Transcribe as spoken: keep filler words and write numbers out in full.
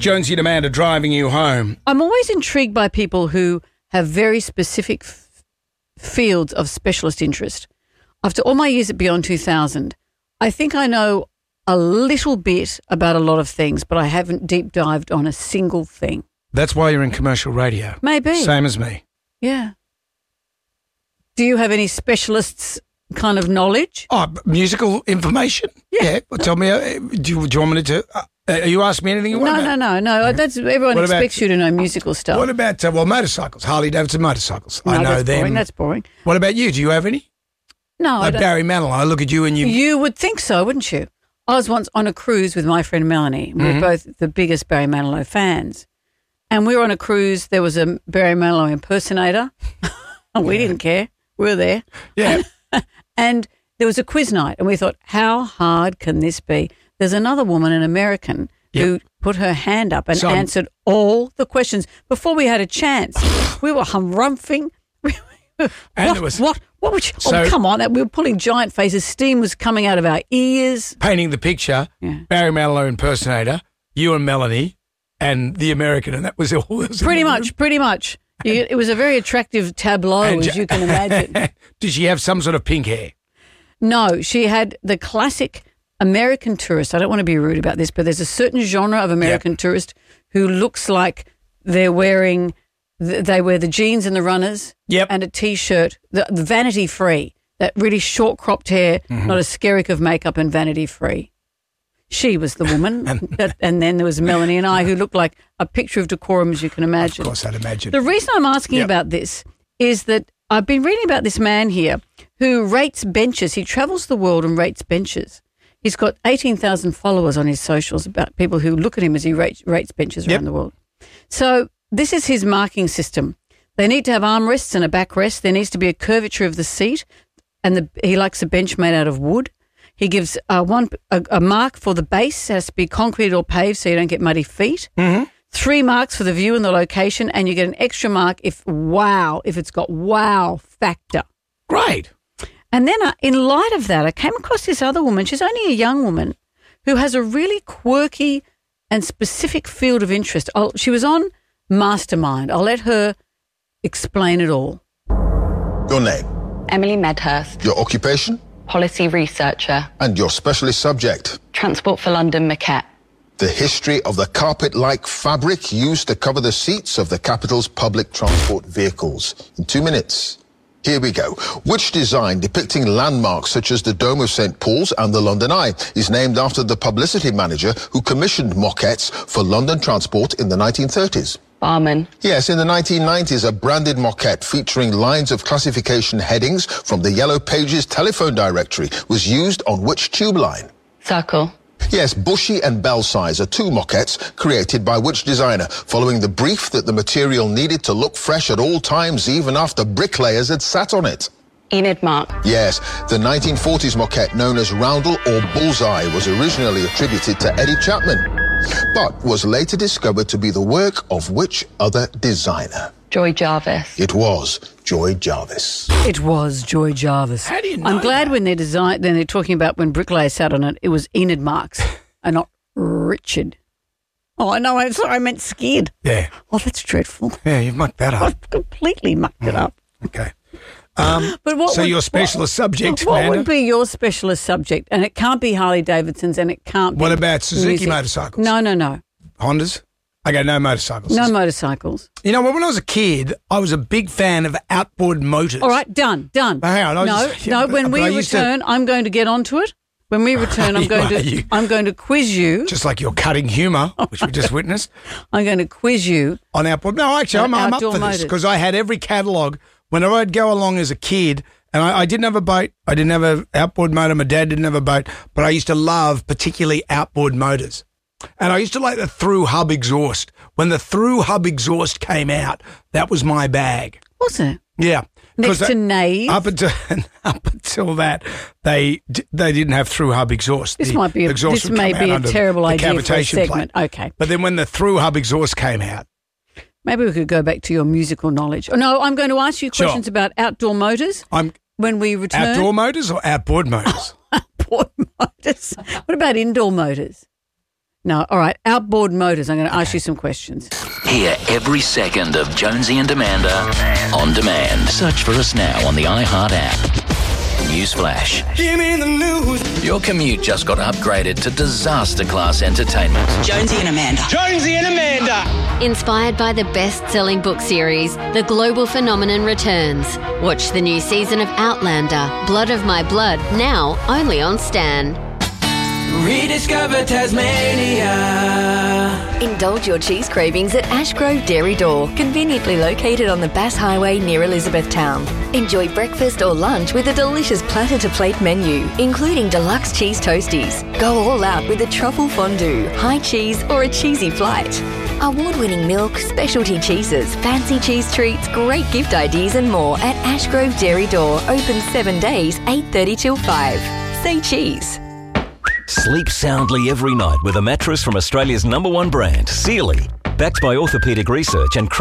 Jonesy and Amanda driving you home. I'm always intrigued by people who have very specific f- fields of specialist interest. After all my years at Beyond two thousand, I think I know a little bit about a lot of things, but I haven't deep dived on a single thing. That's why you're in commercial radio. Maybe. Same as me. Yeah. Do you have any specialists kind of knowledge? Oh, musical information? Yeah. yeah. Well, tell me, uh, do, you, do you want me to, uh, are you asking me anything? No, no, no, no. That's everyone What expects about- you to know musical stuff. What about, uh, well, motorcycles, Harley Davidson motorcycles. no, I know that's them. boring. That's boring. What about you? Do you have any? No, I Like don't. Barry Manilow, I look at you and you... You would think so, wouldn't you? I was once on a cruise with my friend Melanie. We Mm-hmm. were both the biggest Barry Manilow fans. And we were on a cruise. There was a Barry Manilow impersonator. We didn't care. We were there. Yeah. And there was a quiz night. And we thought, how hard can this be? There's another woman, an American, who put her hand up and Some- answered all the questions before we had a chance. We were harumphing. And what, there was- what? What would you, So- oh, come on. We were pulling giant faces. Steam was coming out of our ears. Painting the picture, Yeah. Barry Manilow impersonator, you and Melanie, and the American, and that was all. that was in Pretty the room. much, pretty much. You, it was a very attractive tableau, And as ju- you can imagine. Did she have some sort of pink hair? No, she had the classic American tourist. I don't want to be rude about this, but there's a certain genre of American Yep. tourist who looks like they're wearing, th- they wear the jeans and the runners Yep. and a T-shirt, the, the vanity free, that really short cropped hair, Mm-hmm. not a skerrick of makeup and vanity free. She was the woman. that, and then there was Melanie and I who looked like a picture of decorum, as you can imagine. Of course, I'd imagine. The reason I'm asking Yep. about this is that I've been reading about this man here who rates benches. He travels the world and rates benches. He's got eighteen thousand followers on his socials about people who look at him as he rates, rates benches Yep. around the world. So this is his marking system. They need to have armrests and a backrest. There needs to be a curvature of the seat, and the, he likes a bench made out of wood. He gives uh, one a, a mark for the base. It has to be concrete or paved so you don't get muddy feet. Mm-hmm. Three marks for the view and the location, and you get an extra mark if wow, if it's got wow factor. Great. And then uh, in light of that, I came across this other woman. She's only a young woman who has a really quirky and specific field of interest. I'll, she was on Mastermind. I'll let her explain it all. Your name, Emily Medhurst, your occupation, policy researcher, and your specialist subject. Transport for London Maquette. The history of the carpet-like fabric used to cover the seats of the capital's public transport vehicles. In two minutes. Here we go. Which design depicting landmarks such as the Dome of Saint Paul's and the London Eye is named after the publicity manager who commissioned moquettes for London Transport in the nineteen thirties? Barman. Yes, in the nineteen nineties, a branded moquette featuring lines of classification headings from the Yellow Pages telephone directory was used on which tube line? Circle. Yes, Bushy and Belsize are two moquettes created by which designer, following the brief that the material needed to look fresh at all times, even after bricklayers had sat on it. Enid Mark. Yes, the nineteen forties moquette known as Roundel or Bullseye was originally attributed to Eddie Chapman, but was later discovered to be the work of which other designer? Joy Jarvis. It was Joy Jarvis. It was Joy Jarvis. How do you know I'm glad that? when they're design, then they're talking about when bricklayers sat on it, it was Enid Marks and not Richard. Oh, I know. I'm sorry. I meant scared. Yeah. Oh, that's dreadful. Yeah, you've mucked that up. I've completely mucked it up. Okay. Um, But what so would, your specialist what, subject, What Amanda? would be your specialist subject? And it can't be Harley Davidson's, and it can't be. What about Suzuki music. motorcycles? No, no, no, Hondas? Okay, no motorcycles. no motorcycles. You know, when I was a kid, I was a big fan of outboard motors. All right, done, done. But hang on, I no, just- yeah, no. but- When but we I used to- return, I'm going to get onto it. When we return, I'm You going are, to you- I'm going to quiz you. Just like your cutting humour, which we just witnessed, I'm going to quiz you. on outboard. No, actually, On I'm, I'm up outdoor for this motors. because I had every catalogue. Whenever I'd go along as a kid, and I, I didn't have a boat, I didn't have an outboard motor, my dad didn't have a boat, but I used to love particularly outboard motors. And I used to like the through hub exhaust. When the through hub exhaust came out, that was my bag. Was it Yeah. next 'Cause to that- Nave? Up until up until that, they d- they didn't have through hub exhaust. This The might be a, exhaust this would may come be out a under terrible the idea for a cavitation segment. plate. Okay, But then when the through hub exhaust came out, maybe we could go back to your musical knowledge. Oh, no, I'm going to ask you Sure. questions about outdoor motors I'm when we return. outdoor motors or outboard motors. Outdoor motors. What about indoor motors? No, all right. Outboard motors. I'm going to ask you some questions. Hear every second of Jonesy and Amanda on demand. Search for us now on the iHeart app. Newsflash. Give me the news. Your commute just got upgraded to disaster class entertainment. Jonesy and Amanda. Jonesy and Amanda. Inspired by the best-selling book series, The Global Phenomenon returns. Watch the new season of Outlander, Blood of My Blood, now only on Stan. Rediscover Tasmania. Indulge your cheese cravings at Ashgrove Dairy Door, conveniently located on the Bass Highway near Elizabethtown. Enjoy breakfast or lunch with a delicious platter-to-plate menu, including deluxe cheese toasties. Go all out with a truffle fondue, high cheese or a cheesy flight. Award-winning milk, specialty cheeses, fancy cheese treats, great gift ideas and more at Ashgrove Dairy Door, open seven days, eight thirty till five. Say cheese. Sleep soundly every night with a mattress from Australia's number one brand, Sealy. Backed by orthopaedic research and